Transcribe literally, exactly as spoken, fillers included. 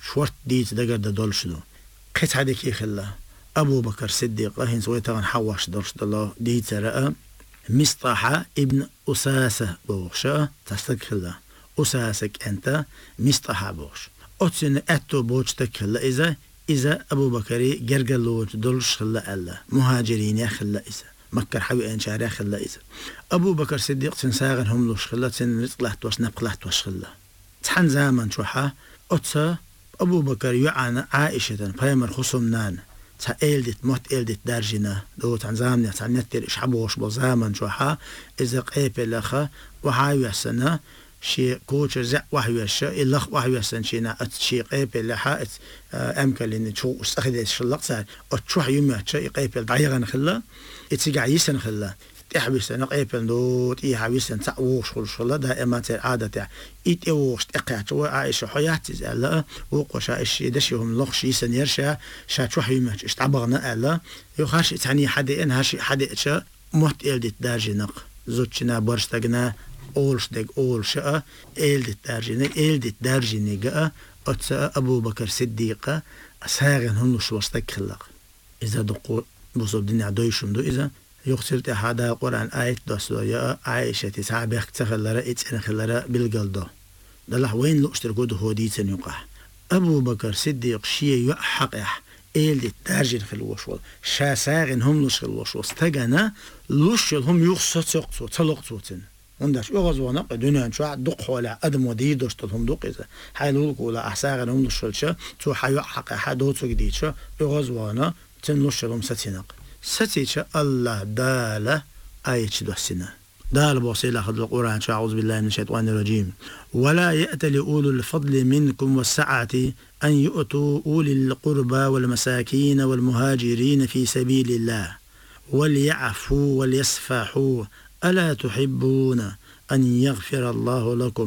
شورت ديت دقر دولشدو قيت هذيك خلا أبو بكر صديق هين سويتان حواش درش الله ديت رأى مصطفى ابن أساسة بوغشا تستك خلا أساسك أنت مصطفى بوغش أتسن أتو بوغش تكلا إذا إذا أبو بكري جرجلوت دولش خلا الله مهاجرين يا خلا إذا مكر حوي أن شارع خلا إذا أبو بكر صديق تنساغن هم لوش خلا تن رزقلات وش نبقلات وش خلا تحن زمان شوحة أتسا أبو بكر يعانى عائشة فيمر خصمنان تا إلدت موت إلدت دارجنا دو تان زامنة تان نتر إش حبوش بزامن شوحة إذا قيب لخا وحاوي السنة شي كوتش زع وحوي الشا إلخ وحوي السنة شينا أت شي قيب لحا أت أمكن إن شو استخدم شلق سار أتشوح يوم أتشي قيب الضعيغن خلا إتسجع يسن خلا تحبس أنا قيبل دوت إيه حبس أن تعوش كل شغلة دائما العادة إيت أوش تقعت وعايش حياتي زعلا وقش إيش دشهم لخش يسن يرشا شات وحي مش استعبغنا ألا يخش تعني حدا إن هش حدا شا مهت إلدت دارجنق زوجنا برستجنا أولش دق أولش إلدت دارجنا إلدت دارجنيجا أتسا أبو بكر صديقة أساغن هنوش وستك خلق إذا دقوا بصوب دنيا دويشم دو إذا يقصد هذا القرآن آية دوسو يا عائشة تسعة تخلرا إتسن خلرا بالقلدو دلح وين لو اشتركوا هو ديتن يقع أبو بكر صديق شيء يحقح إيل دي تارجين خلوشول شاساغن هم لوش خلوشول استجنا لوش هم يقصد سقطو تلقطوتن عندش يغزونا قدنا شو دق حولا أدم ودي دوشتهم دق إذا حيلولك ولا أحساغن هم لوش شا تو حيو حق حدوتو جديد شا يغزونا تنلوش لهم ستينق ستيش الله دالة آية دوسنا دال بوصيلة خذ القرآن أعوذ بالله من الشيطان الرجيم ولا يأتل أولو الفضل منكم والسعة أن يؤتوا أولي القربى والمساكين والمهاجرين في سبيل الله وليعفوا وليصفحوا ألا تحبون أن يغفر الله لكم